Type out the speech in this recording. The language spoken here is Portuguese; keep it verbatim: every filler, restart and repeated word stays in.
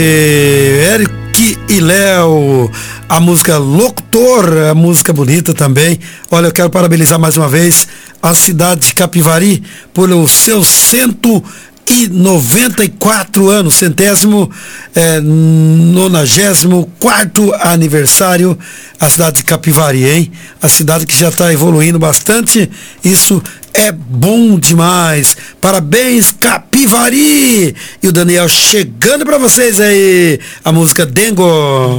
Eric e Léo, a música Locutor, a música bonita também. Olha, eu quero parabenizar mais uma vez a cidade de Capivari por o seu cento e noventa e quatro anos, centésimo, é, nonagésimo quarto aniversário, a cidade de Capivari, hein? A cidade que já está evoluindo bastante, isso é bom demais. Parabéns, Capivari! E o Daniel chegando para vocês aí, a música Dengo.